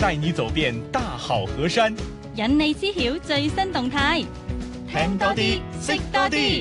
帶你走遍大好河山， 引你知曉最新動態， 聽多啲，識多啲。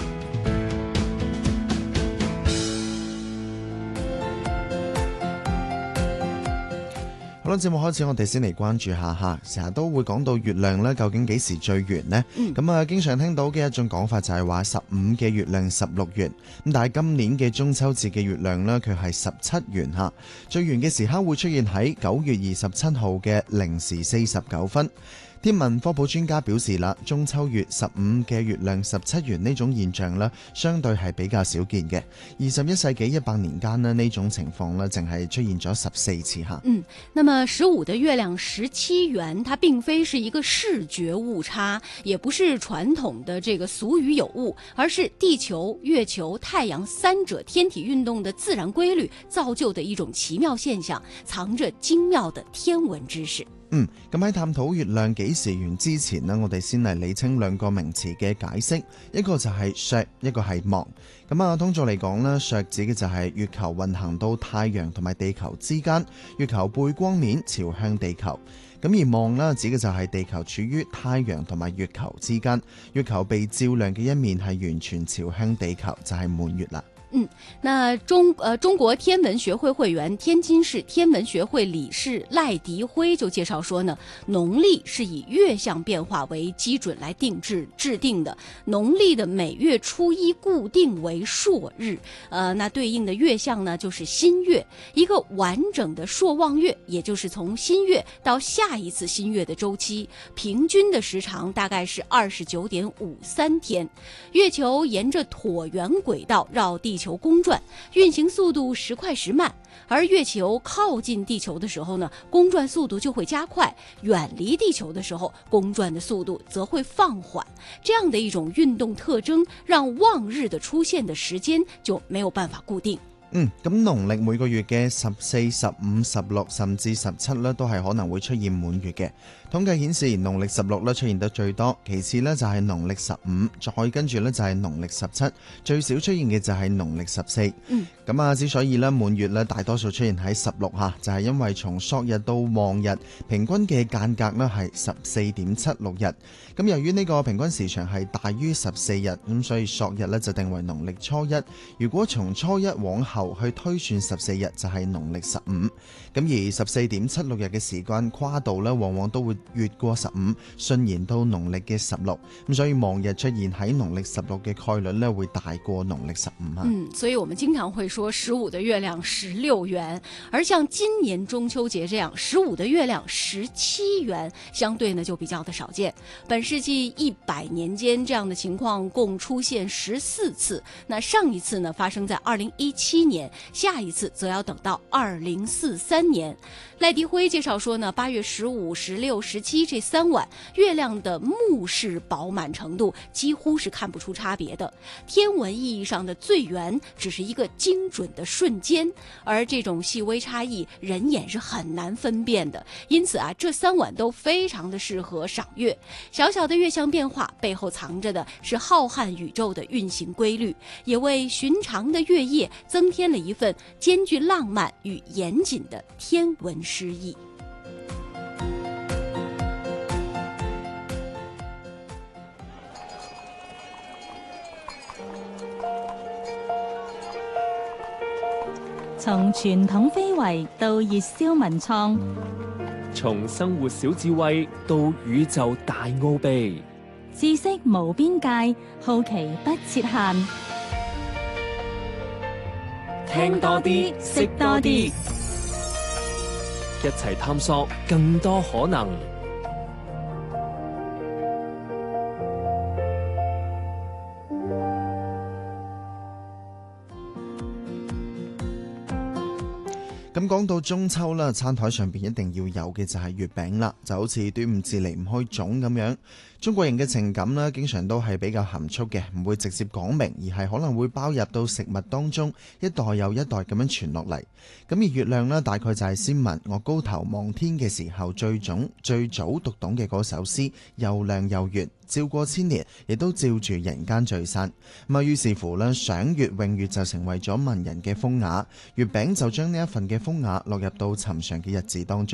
好啦，節目開始，我哋先嚟關注下嚇。成日都會講到月亮咧，究竟幾時最圓呢？經常聽到嘅一種講法就係話15嘅月亮16圓。咁但係今年嘅中秋節嘅月亮呢，佢係17圓嚇。最圓嘅時刻會出現喺9月27號嘅0時49分。天文科普專家表示啦，中秋月15嘅月亮17圓呢種現象呢，相對係比較少見嘅。21世紀100年間呢種情況呢，淨係出現咗14次嚇。 那麼15的月亮17圓，它並非是一個視覺誤差，也不是傳統的這個俗語有誤，而是地球、月球、太陽三者天體運動的自然規律造就的一種奇妙現象，藏着精妙的天文知識。 咁喺探討月亮幾時圓之前呢，我哋先嚟理清兩個名詞嘅解釋，一個就係削，一個係望。通俗嚟講呢，削指嘅就係月球運行到太陽同埋地球之間，月球背光面朝向地球。咁而望呢，指嘅就係地球處於太陽同埋月球之間，月球被照亮嘅一面係完全朝向地球，就係滿月啦。 那中國天文學會會員、天津市天文學會理事賴迪輝就介紹說呢，農曆是以月相變化為基準來制定的，農曆的每月初一固定為朔日，那對應的月相呢就是新月，一個完整的朔望月，也就是從新月到下一次新月的周期，平均的時長大概是29.53天。月球沿着橢圓軌道繞地球公轉，運行速度時快時慢，而月球靠近地球的時候呢，公轉速度就會加快，遠離地球的時候，公轉的速度則會放緩。這樣的一種運動特徵，讓望日的出現的時間就沒有辦法固定。 咁農曆每個月嘅14、15、16甚至17咧，都係可能會出現滿月嘅。統計顯示，農曆16咧出現得最多，其次咧就係農曆15，再跟住咧就係農曆17，最少出現嘅就係農曆14。之所以咧滿月咧大多數出現喺16嚇，就係因為從朔日到望日平均嘅間隔咧係14.76日。咁由於呢個平均時長係大於14日，咁所以朔日咧就定為農曆初一。如果從初一往後去推算14日，就係農曆15。咁而14.76日嘅時間跨度咧，往往都會越過15，順延到農曆嘅16。咁所以望日出現喺農曆16嘅概率咧，會大過農曆15。 所以我們經常會說15的月亮16圓，而像今年中秋節這樣15的月亮17圓，相對呢就比較的少見。本世紀100年間，這樣的情況共出現14次。那上一次呢發生在2017年，下一次則要等到2043年。賴迪輝介紹說呢，8月15、16、17這3晚，月亮的目視飽滿程度幾乎是看不出差別的。天文意義上的最圓只是一個精準的瞬間，而這種細微差異人眼是很難分辨的。因此這3晚都非常的適合賞月。小小的月相變化背後藏着的是浩瀚宇宙的運行規律，也為尋常的月夜增添了一份兼具浪漫與嚴謹的天文詩意。 從傳統非遺到熱銷文創， 從生活小智慧到宇宙大奧秘， 知識無邊界，好奇不設限。 聽多啲，識多啲，一齊探索更多可能。 咁講到中秋啦，餐台上邊一定要有嘅就係月餅啦，就好似端午節離唔開粽咁樣。中國人嘅情感呢，經常都係比較含蓄嘅，唔會直接講明，而係可能會包入到食物當中，一代又一代咁樣傳落嚟。咁而月亮呢，大概就係先民我高頭望天嘅時候最早讀懂嘅嗰首詩，又亮又圓，照過千年，亦都照住人間聚散。咁於是乎呢，賞月詠月就成為咗文人嘅風雅，月餅就將呢一份嘅風雅落入到尋常嘅日子當中。